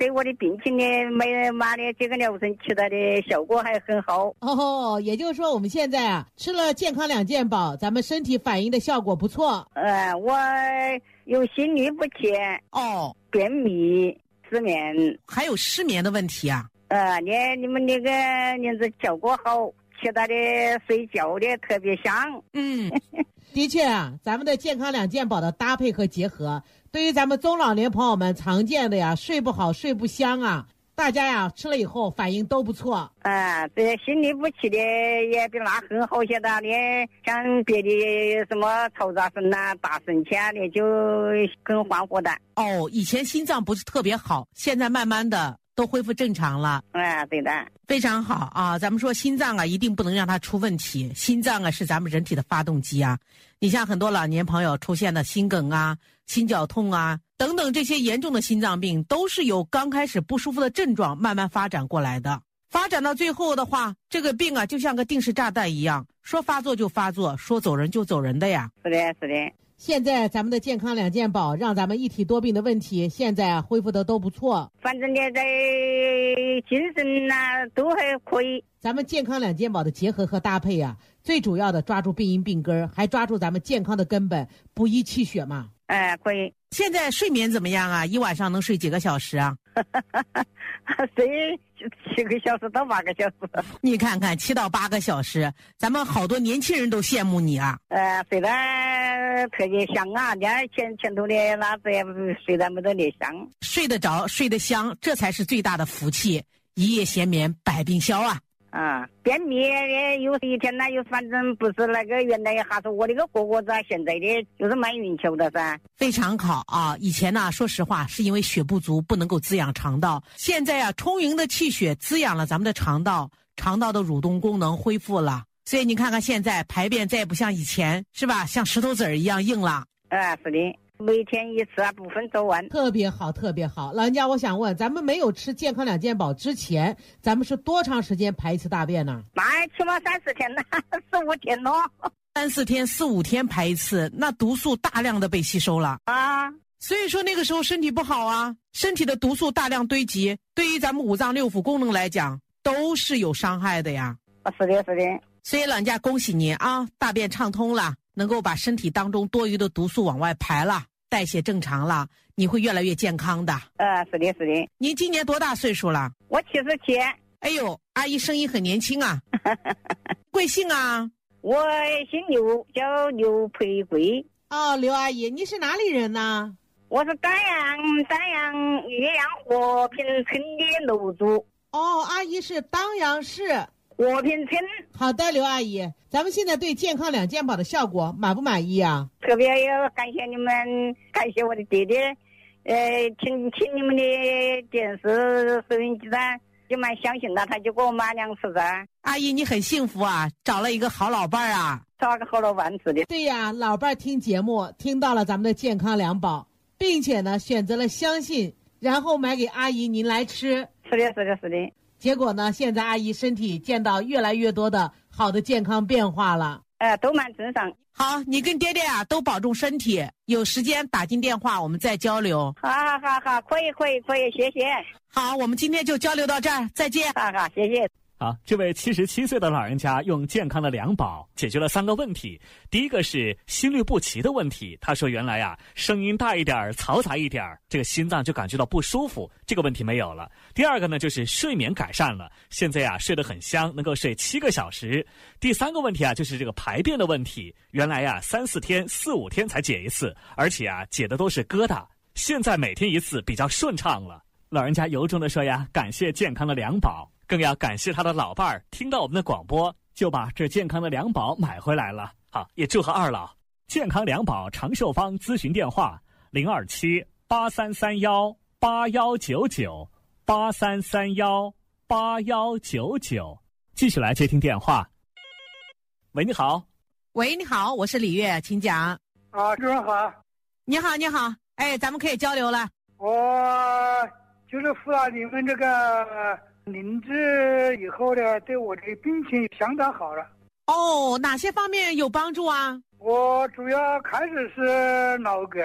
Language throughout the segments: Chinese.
对我的病情的买的这个疗程起到的效果还很好。 哦，也就是说我们现在啊吃了健康两件宝，咱们身体反应的效果不错。 我有心律不全，便秘、失眠， 还有失眠的问题啊。 你们那个您这效果好，起到的睡觉的特别香。 的确啊，咱们的健康两件宝的搭配和结合，对于咱们中老年朋友们常见的呀睡不好、睡不香啊，大家呀吃了以后反应都不错。 这心律不齐的也比那很好些的，像别的什么嘈杂声啊、大声气啊的就更缓和的。 以前心脏不是特别好，现在慢慢的都恢复正常了。 对的， 非常好啊！咱们说心脏啊，一定不能让它出问题。心脏啊，是咱们人体的发动机啊。你像很多老年朋友出现的心梗啊、心绞痛啊等等这些严重的心脏病，都是由刚开始不舒服的症状慢慢发展过来的。发展到最后的话，这个病啊，就像个定时炸弹一样，说发作就发作，说走人就走人的呀。 是的。 现在咱们的健康两件宝，让咱们一体多病的问题，现在恢复的都不错。 反正呢，在精神啊都还可以。 咱们健康两件宝的结合和搭配啊，最主要的抓住病因病根，还抓住咱们健康的根本，补益气血嘛。 可以。 现在睡眠怎么样啊？一晚上能睡几个小时啊？ 睡7个小时到8个小时。 你看看7到8个小时，咱们好多年轻人都羡慕你啊。 睡得特别香啊，你看前头的那子也睡得没得那香。 睡得着，睡得香，这才是最大的福气。一夜闲眠百病消啊。 便秘有一天呢，又反正不是那个原来还是我那个蝈蝈子，现在的就是蛮运气的噻。 非常好啊！以前呢，说实话是因为血不足不能够滋养肠道，现在啊，充盈的气血滋养了咱们的肠道，肠道的蠕动功能恢复了，所以你看看现在排便再也不像以前是吧，像石头子儿一样硬了。 是的。每天一次不分早晚。 特别好，特别好。老人家，我想问，咱们没有吃健康两件宝之前，咱们是多长时间排一次大便呢？ 那起码3-4天呢，4-5天咯。 3-4天、4-5天排一次，那毒素大量的被吸收了所以说那个时候身体不好啊，身体的毒素大量堆积，对于咱们五脏六腑功能来讲都是有伤害的呀。 是的。 所以老人家恭喜您啊，大便畅通了，能够把身体当中多余的毒素往外排了，代谢正常了，你会越来越健康的。 是的。 您今年多大岁数了？ 我77。 哎呦，阿姨声音很年轻啊。贵姓啊？ 我姓刘，叫刘培贵。 刘阿姨，你是哪里人呢？ 我是丹阳岳阳和平村的楼主。 阿姨是当阳市和平村。 好的，刘阿姨，咱们现在对健康两件宝的效果满不满意啊？ 特别要感谢你们，感谢我的爹爹，听你们的电视收音机噻，就蛮相信了，他就给我买粮食噻。 阿姨你很幸福啊，找了一个好老伴儿啊。 找个好老伴是的。 对呀，老伴儿听节目听到了咱们的健康两宝，并且呢选择了相信，然后买给阿姨您来吃。 是的。 结果呢，现在阿姨身体见到越来越多的好的健康变化了。 都蛮正常。 好，你跟爹爹啊都保重身体，有时间打进电话我们再交流。 好，可以，谢谢。 好，我们今天就交流到这儿，再见。 好，谢谢。 好，这位77岁的老人家用健康的两宝解决了3个问题。第一个是心律不齐的问题，他说原来声音大一点嘈杂一点，这个心脏就感觉到不舒服，这个问题没有了。第二个呢就是睡眠改善了，现在睡得很香，能够睡7个小时。第3个问题就是这个排便的问题，原来3-4天、4-5天才解一次，而且解的都是疙瘩，现在每天一次比较顺畅了。老人家由衷的说感谢健康的两宝，更要感谢他的老伴儿听到我们的广播就把这健康的两宝买回来了。好，也祝贺二老。健康两宝长寿方咨询电话027-8331-8199，8331-8199。继续来接听电话。喂，你好。 喂，你好，我是李月，请讲。 主任好。 你好，咱们可以交流了。 我就是服了你们这个灵芝以后呢，对我的病情相当好了。 哪些方面有帮助啊？ 我主要开始是脑梗，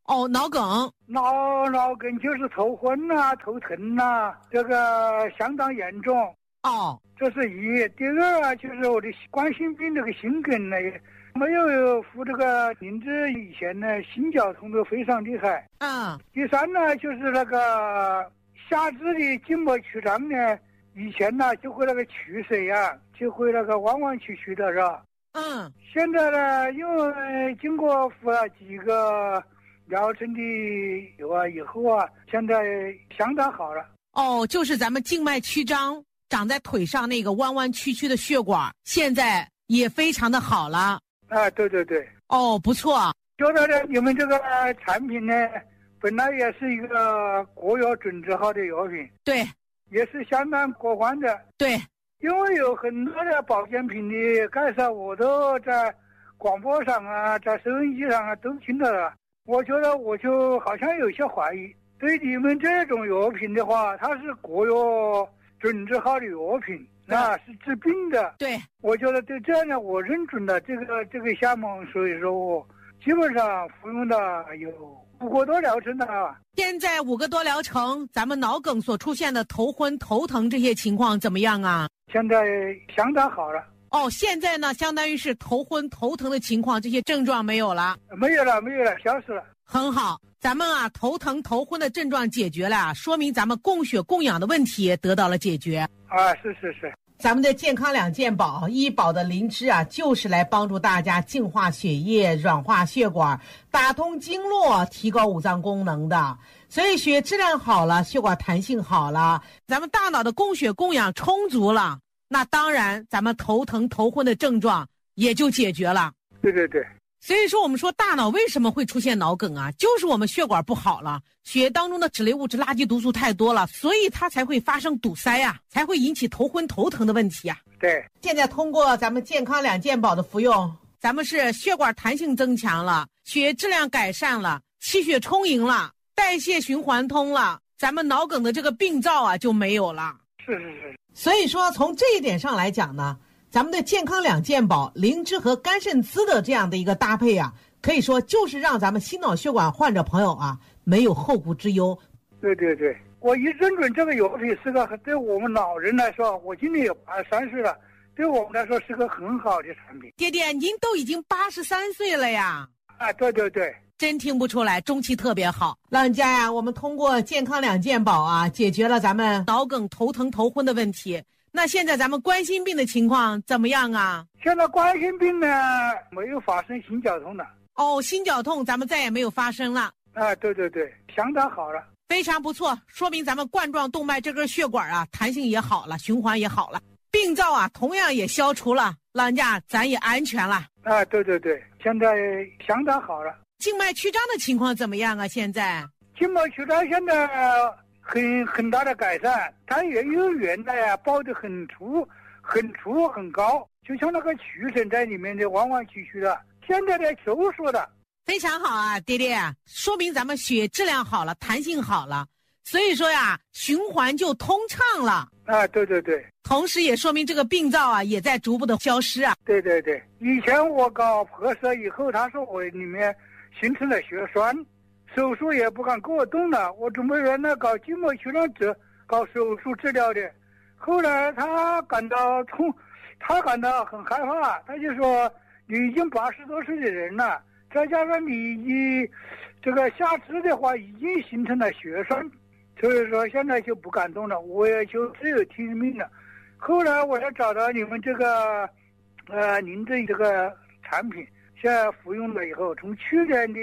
哦，脑梗。 脑梗就是头昏啊、头疼啊，这个相当严重。 哦， 这是一。第二啊，就是我的冠心病这个心梗呢，没有服这个灵芝以前呢，心绞痛都非常厉害。第三呢，就是那个下肢的静脉曲张呢，以前呢就会那个曲水啊，就会那个弯弯曲曲的，是吧？现在呢，因为经过服了几个疗程的以后啊，现在相当好了。 哦，就是咱们静脉曲张长在腿上那个弯弯曲曲的血管，现在也非常的好了。 对对对。 哦，不错。 觉得呢，你们这个产品呢，本来也是一个国药准字号的药品。 对。 也是相当可观的。 对。 因为有很多的保健品的介绍，我都在广播上啊，在收音机上啊都听到了。我觉得我就好像有些怀疑，对你们这种药品的话，它是国药准字号的药品，是治病的。 对， 我觉得对这样呢，我认准了这个项目，所以说我基本上服用了有5个多疗程了。 现在5个多疗程，咱们脑梗所出现的头昏头疼这些情况怎么样啊？ 现在相当好了。 哦，现在呢，相当于是头昏头疼的情况，这些症状没有了。 没有了，消失了。 很好，咱们啊头疼头昏的症状解决了，说明咱们供血供氧的问题得到了解决。 是。 咱们的健康两件宝，医保的灵芝啊，就是来帮助大家净化血液、软化血管、打通经络、提高五脏功能的。所以血质量好了，血管弹性好了， 咱们大脑的供血供氧充足了，那当然咱们头疼头昏的症状也就解决了。 对对对。 所以说我们说大脑为什么会出现脑梗啊，就是我们血管不好了，血液当中的脂类物质、垃圾毒素太多了，所以它才会发生堵塞啊，才会引起头昏头疼的问题啊。 对。 现在通过咱们健康两件宝的服用， 咱们是血管弹性增强了，血液质量改善了，气血充盈了，代谢循环通了，咱们脑梗的这个病灶啊就没有了。 是。 所以说从这一点上来讲呢，咱们的健康两件宝灵芝和甘肾滋的这样的一个搭配啊，可以说就是让咱们心脑血管患者朋友啊没有后顾之忧。 对对对，我一认准这个药品是个对我们老人来说，我今年也30了，对我们来说是个很好的产品。 爹爹，您都已经83岁了呀。 对对对。 真听不出来，中气特别好。 老人家呀，我们通过健康两件宝啊，解决了咱们脑梗、头疼、头昏的问题。那现在咱们冠心病的情况怎么样啊？ 现在冠心病呢没有发生心绞痛了。 哦，心绞痛咱们再也没有发生了。 对对对，相当好了。 非常不错，说明咱们冠状动脉这根血管啊弹性也好了，循环也好了，病灶啊同样也消除了，老人家咱也安全了。 对对对，现在相当好了。 静脉曲张的情况怎么样啊？现在静脉曲张现在很大的改善，它也有原来啊包得很粗很高，就像那个曲绳在里面的弯弯曲曲的，现在的收缩的。 非常好啊，爹爹，说明咱们血质量好了，弹性好了，所以说呀循环就通畅了。 对对对。 同时也说明这个病灶啊也在逐步的消失啊。 对对对，以前我搞拍摄以后，他说我里面形成了血栓，手术也不敢给我动了，我准备原来搞静脉曲张搞手术治疗的，后来他感到很害怕，他就说你已经80多岁的人了，再加上你这个下肢的话已经形成了血栓，所以说现在就不敢动了，我也就只有听命了。后来我才找到你们这个您这个产品，现在服用了以后，从去年的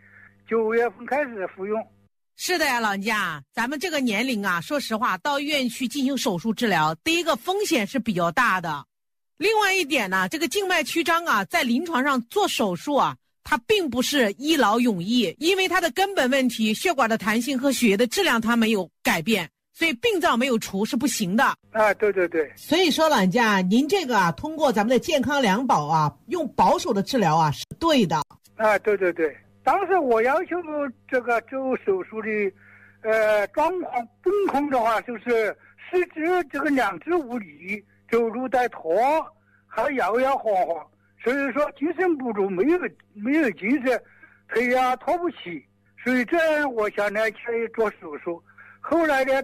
9月份开始服用。 是的呀，老人家，咱们这个年龄啊，说实话，到医院去进行手术治疗，第一个风险是比较大的。另外一点呢，这个静脉曲张啊，在临床上做手术啊，它并不是一劳永逸，因为它的根本问题，血管的弹性和血液的质量它没有改变，所以病灶没有除是不行的。 对对对。 所以说老人家，您这个啊，通过咱们的健康两宝啊，用保守的治疗啊，是对的。 对对对。当时我要求这个做手术的状况病况的话，就是四肢这个2肢无力，走路带拖，还摇摇晃晃，所以说精神不足，没有精神，腿啊拖不起， 所以这样我想呢去做手术。后来呢，